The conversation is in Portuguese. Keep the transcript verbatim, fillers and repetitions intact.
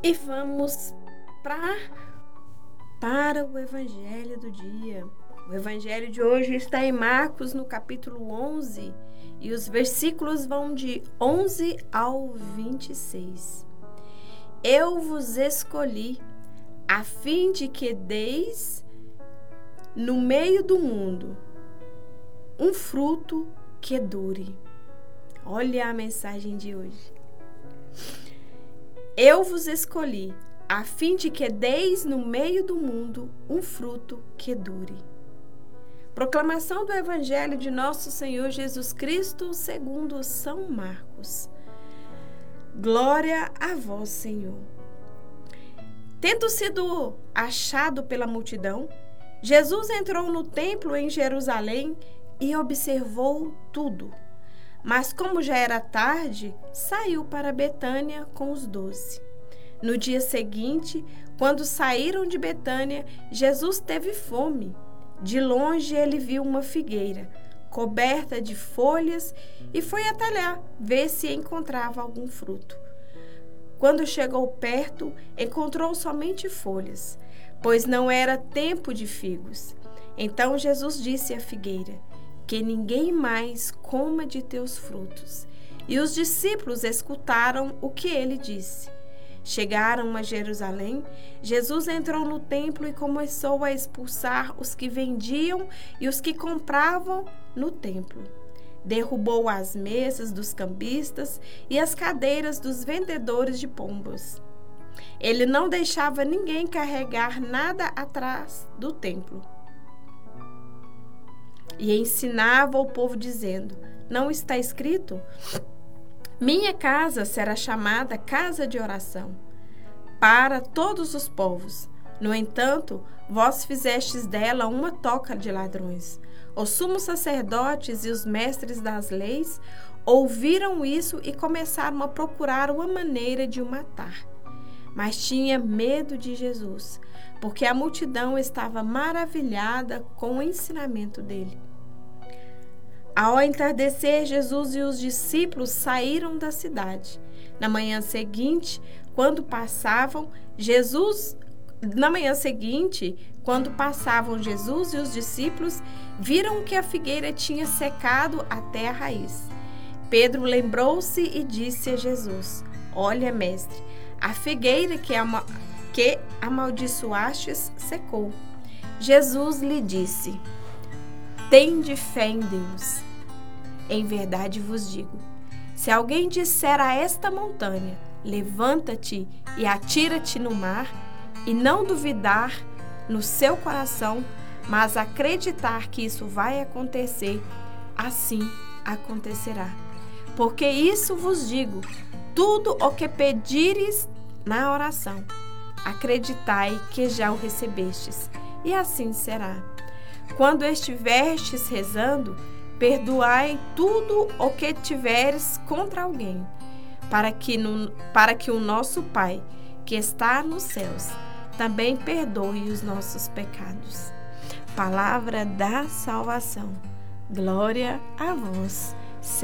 E vamos pra, para o Evangelho do dia. O Evangelho de hoje está em Marcos, no capítulo onze, e os versículos vão de onze ao vinte e seis. Eu vos escolhi, a fim de que deis no meio do mundo um fruto que dure. Olha a mensagem de hoje. Eu vos escolhi, a fim de que deis no meio do mundo um fruto que dure. Proclamação do Evangelho de nosso Senhor Jesus Cristo segundo São Marcos. Glória a vós, Senhor. Tendo sido achado pela multidão, Jesus entrou no templo em Jerusalém e observou tudo. Mas como já era tarde, saiu para Betânia com os doze. No dia seguinte, quando saíram de Betânia, Jesus teve fome. De longe ele viu uma figueira, coberta de folhas, e foi atalhar, ver se encontrava algum fruto. Quando chegou perto, encontrou somente folhas, pois não era tempo de figos. Então Jesus disse à figueira: que ninguém mais coma de teus frutos. E os discípulos escutaram o que ele disse. Chegaram a Jerusalém, Jesus entrou no templo e começou a expulsar os que vendiam e os que compravam no templo. Derrubou as mesas dos cambistas e as cadeiras dos vendedores de pombas. Ele não deixava ninguém carregar nada atrás do templo. E ensinava o povo dizendo: não está escrito? Minha casa será chamada casa de oração para todos os povos. No entanto, vós fizestes dela uma toca de ladrões. Os sumos sacerdotes e os mestres das leis ouviram isso e começaram a procurar uma maneira de o matar. Mas tinha medo de Jesus, porque a multidão estava maravilhada com o ensinamento dele. Ao entardecer, Jesus e os discípulos saíram da cidade. Na manhã seguinte, quando passavam, Jesus, na manhã seguinte, quando passavam Jesus e os discípulos, viram que a figueira tinha secado até a raiz. Pedro lembrou-se e disse a Jesus: olha, mestre, a figueira que, ama, que amaldiçoastes secou. Jesus lhe disse: tende fé em Deus. Em verdade vos digo, se alguém disser a esta montanha, levanta-te e atira-te no mar, e não duvidar no seu coração, mas acreditar que isso vai acontecer, assim acontecerá. Porque isso vos digo, tudo o que pedires na oração, acreditai que já o recebestes, e assim será. Quando estiveres rezando, perdoai tudo o que tiveres contra alguém, para que, no, para que o nosso Pai, que está nos céus, também perdoe os nossos pecados. Palavra da salvação. Glória a vós,